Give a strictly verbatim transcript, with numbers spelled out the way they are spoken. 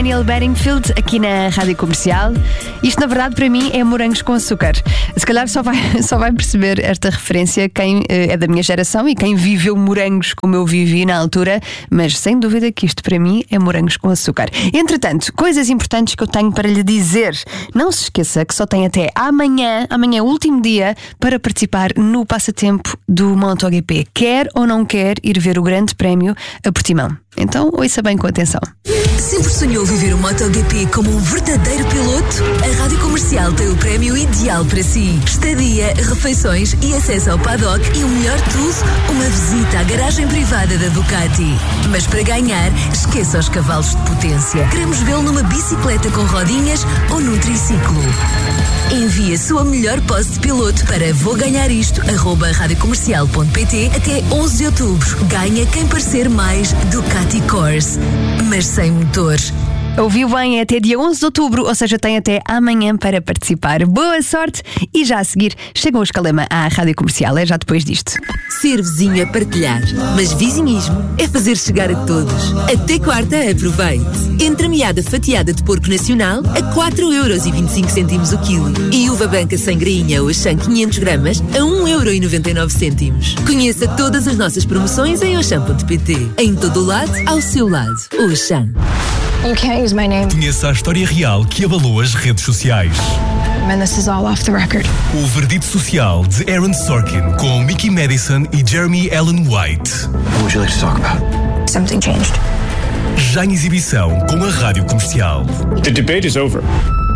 Daniel Bedingfield aqui na Rádio Comercial. Isto na verdade para mim é morangos com açúcar. Se calhar só vai, só vai perceber esta referência quem uh, é da minha geração e quem viveu morangos como eu vivi na altura, mas sem dúvida que isto para mim é morangos com açúcar. Entretanto, coisas importantes que eu tenho para lhe dizer. Não se esqueça que só tem até amanhã, amanhã é o último dia, para participar no passatempo do MotoGP. Quer ou não quer ir ver o Grande Prémio a Portimão? Então ouça bem com atenção. Sempre sonhou viver o MotoGP como um verdadeiro piloto? A Rádio Comercial tem o prémio ideal para si. Estadia, refeições e acesso ao paddock e o melhor de tudo, uma visita à garagem privada da Ducati. Mas para ganhar, esqueça os cavalos de potência. Queremos vê-lo numa bicicleta com rodinhas ou num triciclo. Envie a sua melhor posse de piloto para vou ganhar isto arroba radiocomercial ponto pt até onze de outubro. Ganha quem parecer mais Ducati Course, mas sem motores. Ouviu bem, é até dia onze de outubro, ou seja, tem até amanhã para participar. Boa sorte! E já a seguir, chegam os Calema à Rádio Comercial, é já depois disto. Ser vizinho é partilhar, mas vizinhismo é fazer chegar a todos. Até quarta, aproveite. Entre a meada fatiada de porco nacional a quatro euros e vinte e cinco cêntimos o quilo. E uva branca sem grainha ou Auchan quinhentos gramas a um euro e noventa e nove cêntimos. Conheça todas as nossas promoções em auchan ponto pt. Em todo o lado, ao seu lado. Auchan. You can't use my name. Conheça a história real que abalou as redes sociais. And this is all off the record. O Verdito Social de Aaron Sorkin com Mickey Madison e Jeremy Allen White. What would you like to talk about? Something changed. Já em exibição com a Rádio Comercial. The debate is over.